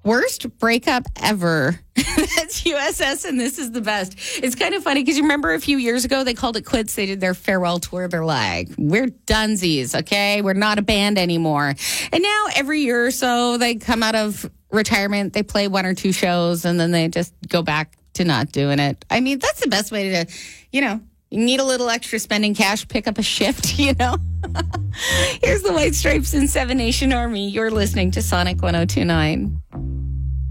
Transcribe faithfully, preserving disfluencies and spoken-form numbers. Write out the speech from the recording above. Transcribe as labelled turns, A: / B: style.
A: Worst breakup ever. That's U S S, and this is the best. It's kind of funny because you remember a few years ago they called it quits. They did their farewell tour. They're like, we're dunsies, okay? We're not a band anymore. And now every year or so they come out of retirement, they play one or two shows, and then they just go back to not doing it. I mean, that's the best way to, you know, you need a little extra spending cash, pick up a shift, you know? Here's the White Stripes and Seven Nation Army. You're listening to Sonic one oh two point nine.